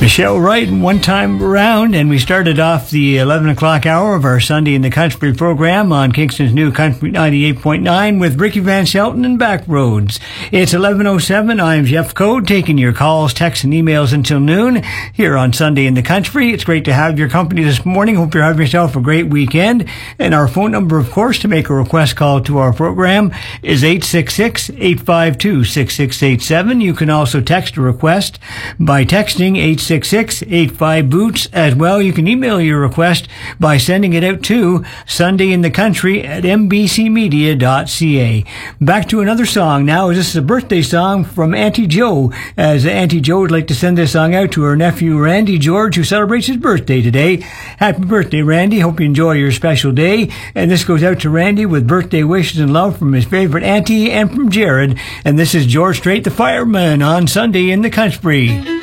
Michelle Wright, One Time Around, and we started off the 11 o'clock hour of our Sunday in the Country program on Kingston's new Country 98.9 with Ricky Van Shelton and Backroads. It's 11:07. I'm Jeff Code, taking your calls, texts, and emails until noon here on Sunday in the Country. It's great to have your company this morning. Hope you're having yourself a great weekend. And our phone number, of course, to make a request call to our program is 866-852-6687. You can also text a request by texting 866-85-BOOTS. As well, you can email your request by sending it out to sundayinthecountry@mbcmedia.ca. Back to another song now. This is a birthday song from Auntie Jo, as Auntie Jo would like to send this song out to her nephew Randy George, who celebrates his birthday today. Happy birthday, Randy. Hope you enjoy your special day. And this goes out to Randy with birthday wishes and love from his favorite auntie and from Jared. And this is George Strait the Fireman on Sunday in the Country.